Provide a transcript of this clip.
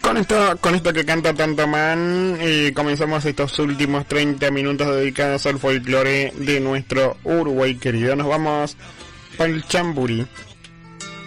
Con esto que canta Tanto Man, comenzamos estos últimos 30 minutos dedicados al folclore de nuestro Uruguay querido. Nos vamos para el Chamburi.